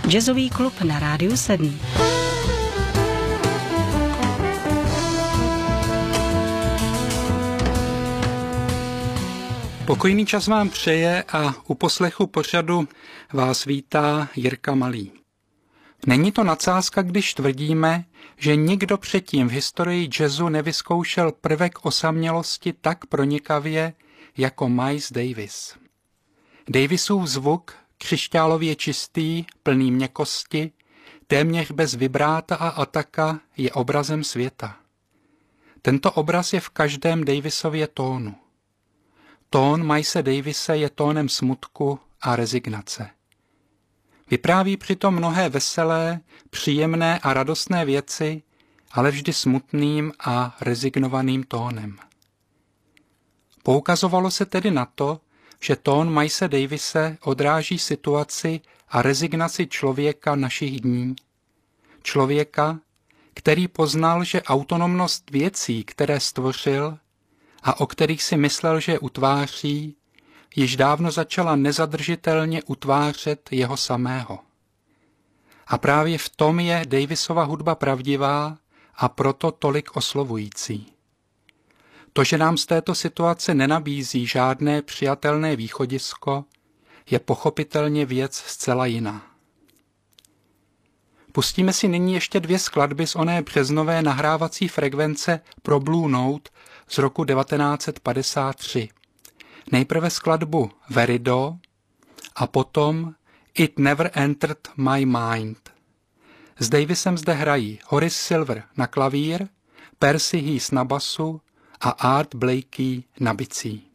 Jazzový klub na Rádiu 7. Pokojný čas vám přeje a u poslechu pořadu vás vítá Jirka Malý. Není to nadsázka, když tvrdíme, že nikdo předtím v historii jazzu nevyzkoušel prvek osamělosti tak pronikavě jako Miles Davis. Davisův zvuk, křišťálově čistý, plný měkkosti, téměř bez vibráta a ataka, je obrazem světa. Tento obraz je v každém Davisově tónu. Tón Milese Davise je tónem smutku a rezignace. Vypráví přitom mnohé veselé, příjemné a radostné věci, ale vždy smutným a rezignovaným tónem. Poukazovalo se tedy na to, že tón Milese Davise odráží situaci a rezignaci člověka našich dní. Člověka, který poznal, že autonomnost věcí, které stvořil a o kterých si myslel, že je utváří, již dávno začala nezadržitelně utvářet jeho samého. A právě v tom je Davisova hudba pravdivá a proto tolik oslovující. To, že nám z této situace nenabízí žádné přijatelné východisko, je pochopitelně věc zcela jiná. Pustíme si nyní ještě 2 skladby z oné březnové nahrávací frekvence pro Blue Note z roku 1953. Nejprve skladbu Verido a potom It Never Entered My Mind. S Davisem zde hrají Horace Silver na klavír, Percy Heath na basu a Art Blakey na bicí.